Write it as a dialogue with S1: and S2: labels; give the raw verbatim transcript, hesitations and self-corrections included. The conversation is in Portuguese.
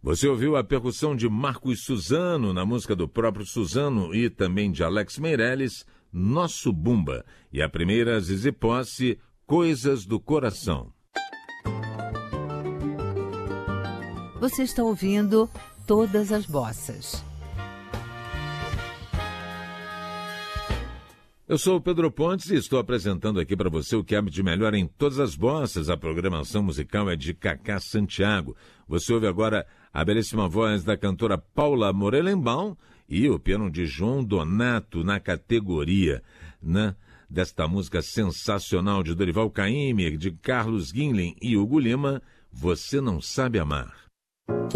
S1: Você ouviu a percussão de Marcos Suzano na música do próprio Suzano e também de Alex Meirelles, Nosso Bumba. E a primeira, Zizi Posse, Coisas do Coração.
S2: Você está ouvindo Todas as Bossas.
S1: Eu sou o Pedro Pontes e estou apresentando aqui para você o que há de melhor em todas as bossas. A programação musical é de Cacá Santiago. Você ouve agora a belíssima voz da cantora Paula Morelenbaum e o piano de João Donato na categoria, né, desta música sensacional de Dorival Caymmi, de Carlos Guinlin e Hugo Lima, Você Não Sabe Amar.